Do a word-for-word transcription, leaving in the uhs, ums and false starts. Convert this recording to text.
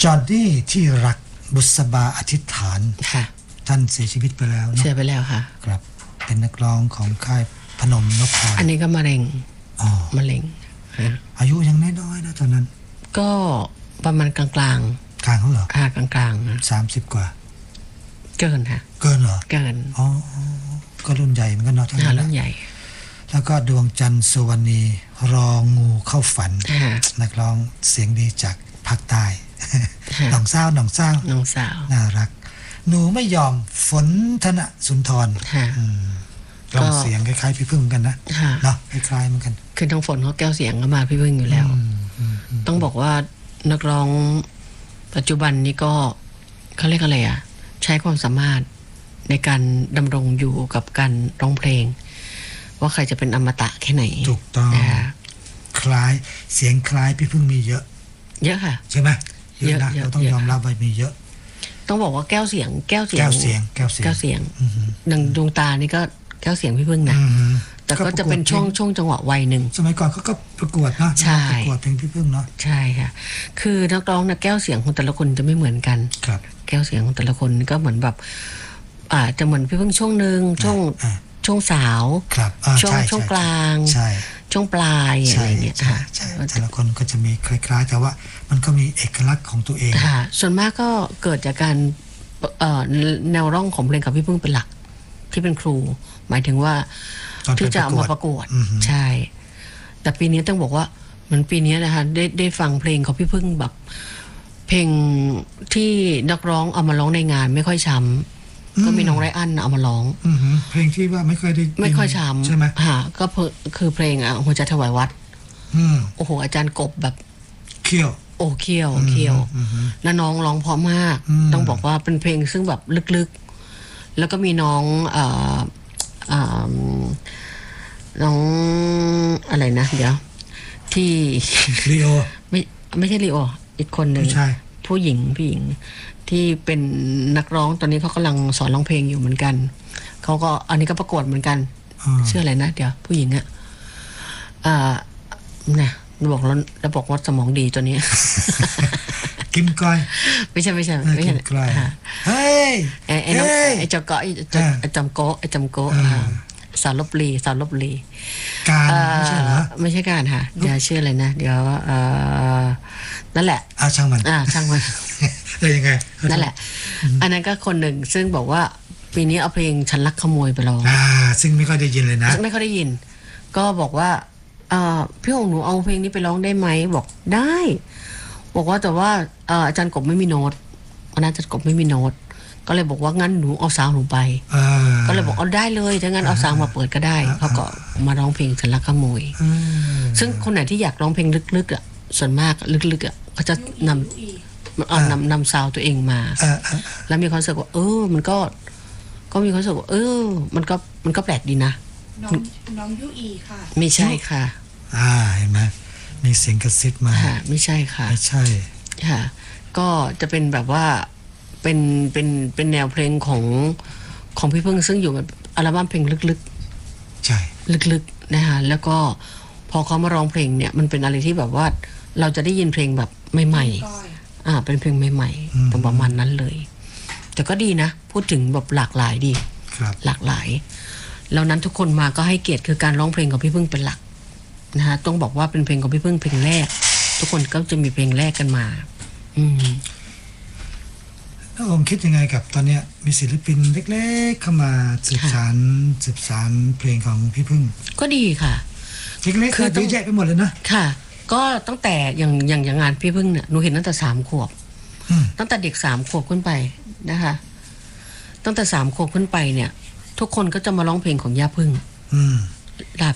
จอร์ดี้ที่รักบุษบาอธิษฐานค่ะท่านเสียชีวิตไปแล้วเนาะเสียไปแล้วค่ะครับเป็นนักร้องของค่ายพนมนพพรอันนี้ก็มะเร็งอ๋อมะเร็งอายุยังน้อยๆนะตอนนั้นก็ประมาณกลางๆกลางเขาเหรอค่ะกลางๆนะสามสิบกว่าเกินค่ะเกินเหรอเกินอ๋อก็รุ่นใหญ่เหมือนกันเนาะทั้งนั้นรุ่นใหญ่แล้วก็ดวงจันทร์สุวรรณีรองูเข้าฝันนักร้องเสียงดีจากภาคใต้หนองเศร้าหนองเศร้าหนองเศร้าน่ารักหนูไม่ยอมฝนธนสุนทรลองเสียงคล้ายๆพี่พึ่งกันนะเนาะคล้ายๆเหมือนกันคือทั้งฝนเขาแก้วเสียงก็มาพี่พึ่งอยู่แล้วต้องบอกว่านักร้องปัจจุบันนี้ก็เขาเรียกอะไรอ่ะใช้ความสามารถในการดำรงอยู่กับการร้องเพลงว่าใครจะเป็นอมตะแค่ไหนถูกต้องคล้ายเสียงคล้ายพี่พึ่งมีเยอะเยอะค่ะใช่ไหมเยอะนะเราต้องยอมรับว่ามีเยอะต้องบอกว่าแก้วเสียงแก้วเสียงแก้วเสียงแก้วเสียงแก้วเสียงดังดวงตานี่ก็แก้วเสียงพี่พึ่งนะแต่ก็จะเป็นช่วงช่วงจังหวะวัยหนึ่งสมัยก่อนเขาก็ประกวดนะประกวดเพลงพี่พึ่งเนาะใช่ค่ะคือนักร้องนะแก้วเสียงของแต่ละคนจะไม่เหมือนกันครับแก้วเสียงของแต่ละคนก็เหมือนแบบอาจจะเหมือนพี่พึ่งช่วงหนึ่งช่วงช่วงสาวช่วงช่วงกลางช่วงปลายอะไรเงี้ยค่ะแต่ละคนก็จะมีคล้ายๆแต่ว่ามันก็มีเอกลักษณ์ของตัวเองค่ะส่วนมากก็เกิดจากการแนวร่องของเพลงกับพี่พึ่งเป็นหลักที่เป็นครูหมายถึงว่าที่จะเอามาประกวดใช่แต่ปีนี้ต้องบอกว่าเหมือนปีนี้นะคะได้ได้ฟังเพลงของพี่พึ่งแบบเพลงที่นักร้องเอามาร้องในงานไม่ค่อยช้ำก็มีน้องไรอันเอามาร้องเพลงที่ว่าไม่ค่อยได้ไม่ค่อยช้ำใช่ไหมค่ะก็คือเพลงอ่ะหัวใจถวายวัดโอ้โหอาจารย์กบแบบเขี้ยวโอ้เขี้ยวเขี้ยวแล้วน้องร้องเพราะมากต้องบอกว่าเป็นเพลงซึ่งแบบลึกๆแล้วก็มีน้องอ่าอ่าน้องอะไรนะเดี๋ยวที่ลีโอไม่ไม่ใช่ลีโออีกคนหนึ่งผู้หญิงผู้หญิงที่เป็นนักร้องตอนนี้เขากำลังสอนร้องเพลงอยู่เหมือนกันเขาก็อันนี้ก็ประกวดเหมือนกันชื่ออะไรนะเดี๋ยวผู้หญิงอ่ะอ่าเนี่ยบอกแล้วเราบอกว่าสมองดีตัวนี้กิมก้อยไม่ใช่ไม่ใช่ไม่ใช่เฮ้ยไอ้ไอ้น้องไอ้เจ้าเกาะไอ้จำโกไอ้จำโกสาวลบลีสาวลบลีการไม่ใช่เหรอไม่ใช่การค่ะเดี๋ยวชื่ออะไรนะเดี๋ยวนั่นแหละอ่าช่างมันอ่าช่างมันเออยังไงนั่นแหละอันนั้นก็คนหนึ่งซึ่งบอกว่าปีนี้เอาเพลงฉันรักขโมยไปร้องอ่าซึ่งไม่ค่อยได้ยินเลยนะไม่ค่อยได้ยินก็บอกว่าพี่หงหนูเอาเพลงนี้ไปร้องได้ไหมบอกได้บอกว่าแต่ว่าอาจารย์กบไม่มีโน้ตอาจารย์กบไม่มีโน้ตก็เลยบอกว่างั้นหนูเอาซาวหนูไปก็เลยบอกเอาได้เลยถ้างั้นเอาซาวมาเปิดก็ได้เขาก็มาร้องเพลงฉันรักขโมยซึ่งคนไหนที่อยากร้องเพลงลึกๆอ่ะส่วนมากลึกๆอ่ะเขาจะนำเอานำนำซาวตัวเองมาแล้วมีความรู้สึกว่าเออมันก็ก็มีความรู้สึกว่าเออมันก็มันก็แปลกดีนะน้องน้องยูอีค่ะไม่ใช่ค่ะอ่าเห็นไหมมีเสียงกระซิบมาไม่ใช่ค่ะไม่ใช่ค่ะก็จะเป็นแบบว่าเป็นเป็นเป็นแนวเพลงของของพี่พึ่งซึ่งอยู่แบบอัลบั้มเพลงลึกๆใช่ลึกๆนะคะแล้วก็พอเขามาร้องเพลงเนี่ยมันเป็นอะไรที่แบบว่าเราจะได้ยินเพลงแบบใหม่ๆอ่าเป็นเพลงใหม่ๆประมาณนั้นเลยแต่ก็ดีนะพูดถึงแบบหลากหลายดีหลากหลายแล้วนั้นทุกคนมาก็ให้เกียรติคือการร้องเพลงของพี่พึ่งเป็นหลักนะคะต้องบอกว่าเป็นเพลงของพี่พึ่งเพลงแรกทุกคนก็จะมีเพลงแรกกันมาอืมแล้วผมคิดยังไงกับตอนนี้มีศิลปินเล็กๆเข้ามาสืบสานสืบสานเพลงของพี่พึ่งก็ดีค่ะเล็กๆคือเยอะแยะไปหมดเลยนะค่ะก็ตั้งแต่อย่างอย่างอย่างงานพี่พึ่งเนี่ยหนูเห็นตั้งแต่สามขวบตั้งแต่เด็กสามขวบขึ้นไปนะคะตั้งแต่สามขวบขึ้นไปเนี่ยทุกคนก็จะมาร้องเพลงของย่าพึ่งดาบ